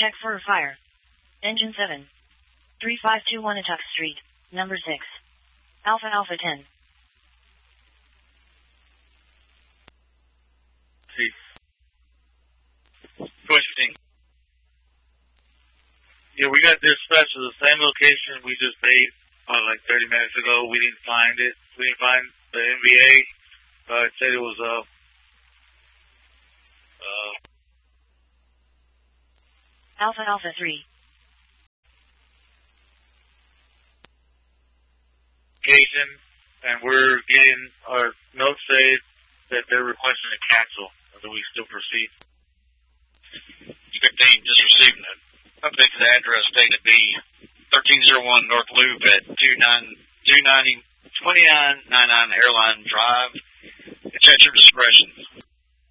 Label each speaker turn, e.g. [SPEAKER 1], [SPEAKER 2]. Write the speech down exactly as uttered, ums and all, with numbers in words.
[SPEAKER 1] check for fire. Engine seven. three five two one Atuck Street, number six. Alpha Alpha ten.
[SPEAKER 2] See. fifteen. Yeah, we got dispatched to the same location we just made uh, like thirty minutes ago. We didn't find it. We didn't find the N V A. Uh, it said it was uh, uh,
[SPEAKER 1] Alpha Alpha three.
[SPEAKER 2] Location, and we're getting our notes say that they're requesting a cancel. So we still proceed.
[SPEAKER 3] fifteen, just receiving an update to the address stating to be thirteen oh one North Loop at two nine two nine nine nine Airline Drive. It's at your discretion.